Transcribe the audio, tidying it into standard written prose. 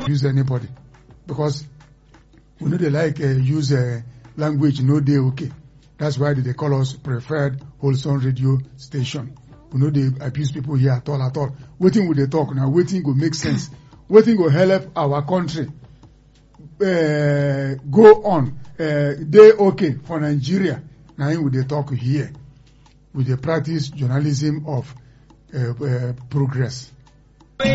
use anybody because we know they like use language no dey okay. That's why they call us preferred wholesome radio station. We know they abuse people here at all. Waiting with the talk now, waiting go make sense. Waiting go help our country go on. They okay for Nigeria. Now with the talk here, with the practice journalism of progress.